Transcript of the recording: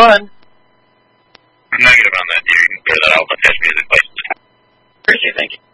fun. I'm negative on that. You can clear that out with Test Music License. Appreciate it. Thank you.